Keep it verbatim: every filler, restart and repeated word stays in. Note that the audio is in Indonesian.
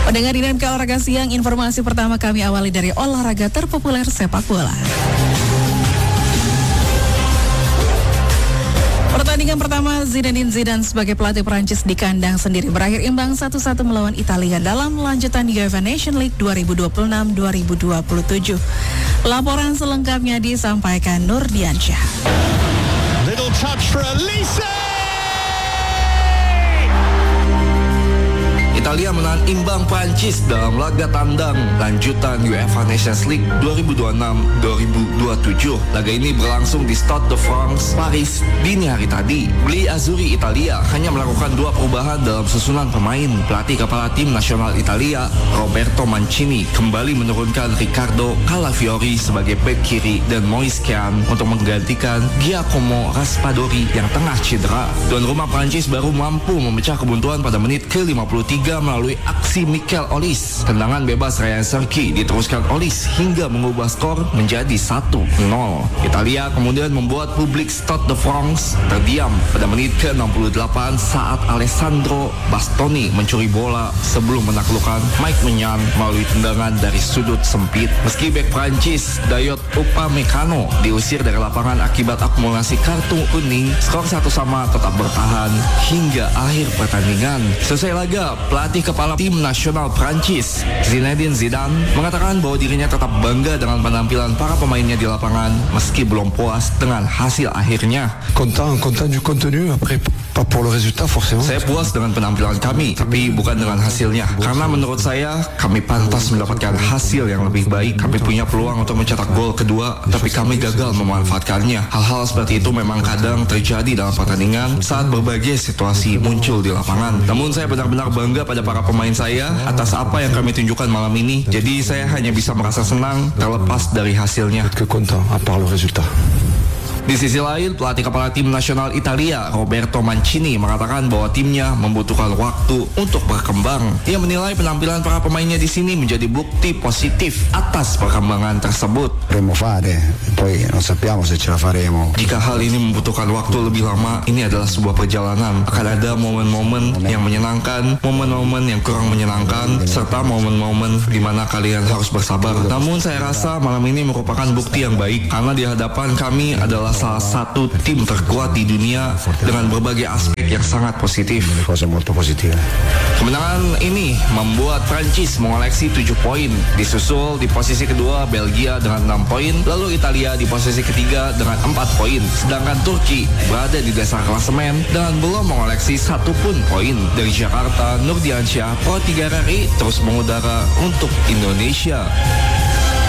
Pendengar Dinamika Olahraga Siang, informasi pertama kami awali dari olahraga terpopuler sepak bola. Pertandingan pertama Zinedine Zidane sebagai pelatih Prancis di kandang sendiri berakhir imbang satu satu melawan Italia dalam lanjutan UEFA Nation League dua ribu dua puluh enam dua ribu dua puluh tujuh. Laporan selengkapnya disampaikan Nur Diansyah. Little touch for Elise. Italia menahan imbang Prancis dalam laga tandang lanjutan UEFA Nations League dua ribu dua puluh enam dua ribu dua puluh tujuh. Laga ini berlangsung di Stade de France, Paris, dini hari tadi. Bli Azzurri Italia hanya melakukan dua perubahan dalam susunan pemain. Pelatih kepala tim nasional Italia, Roberto Mancini, kembali menurunkan Riccardo Calafiori sebagai bek kiri dan Moise Kean untuk menggantikan Giacomo Raspadori yang tengah cedera. Tuan rumah Prancis baru mampu memecah kebuntuan pada menit ke lima puluh tiga melalui aksi Mikel Olis. Tendangan bebas Ryan Cherki diteruskan Olis hingga mengubah skor menjadi satu nol. Italia kemudian membuat publik Stade de France terdiam pada menit ke enam puluh delapan saat Alessandro Bastoni mencuri bola sebelum menaklukkan Mike Maignan melalui tendangan dari sudut sempit. Meski bek Prancis Dayot Upamecano diusir dari lapangan akibat akumulasi kartu kuning, skor satu sama tetap bertahan hingga akhir pertandingan. Selesai laga, pelatih kepala tim nasional Prancis, Zinedine Zidane, mengatakan bahwa dirinya tetap bangga dengan penampilan para pemainnya di lapangan meski belum puas dengan hasil akhirnya. Content, content du contenu, après pas pour le résultat forcément. Saya puas dengan penampilan kami, tapi bukan dengan hasilnya. Karena menurut saya, kami pantas mendapatkan hasil yang lebih baik. Kami punya peluang untuk mencetak gol kedua, tapi kami gagal memanfaatkannya. Hal-hal seperti itu memang kadang terjadi dalam pertandingan saat berbagai situasi muncul di lapangan. Namun saya benar-benar bangga pada para pemain saya atas apa yang kami tunjukkan malam ini. Jadi saya hanya bisa merasa senang terlepas dari hasilnya. Que content, à part le résultat. Di sisi lain, pelatih kepala tim nasional Italia, Roberto Mancini, mengatakan bahwa timnya membutuhkan waktu untuk berkembang. Ia menilai penampilan para pemainnya di sini menjadi bukti positif atas perkembangan tersebut. Jika hal ini membutuhkan waktu lebih lama, ini adalah sebuah perjalanan. Akan ada momen-momen yang menyenangkan, momen-momen yang kurang menyenangkan, serta momen-momen di mana kalian harus bersabar. Namun saya rasa malam ini merupakan bukti yang baik, karena di hadapan kami adalah salah satu tim terkuat di dunia dengan berbagai aspek yang sangat positif. Kemenangan ini membuat Prancis mengoleksi tujuh poin, disusul di posisi kedua Belgia dengan enam poin, lalu Italia di posisi ketiga dengan empat poin, sedangkan Turki berada di dasar klasemen dengan belum mengoleksi satu pun poin. Dari Jakarta, Nur Diansyah, Pro tiga R I terus mengudara untuk Indonesia.